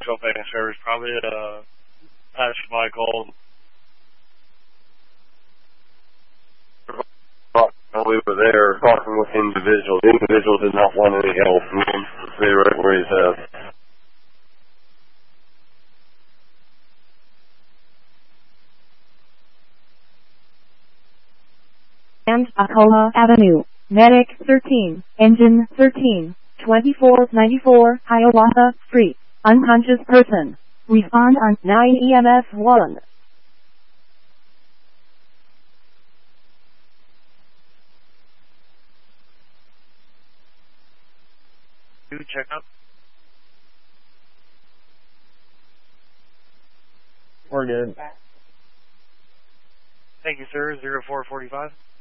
Trophy service, probably Pastor Michael. We were there talking with individuals. The individual did not want any help from him to stay right where he's at. And Akola Avenue, Medic 13, Engine 13, 2494 Hiawatha Street, unconscious person. Respond on 9 EMS 1. Check up. We're good. Thank you, sir. 0445.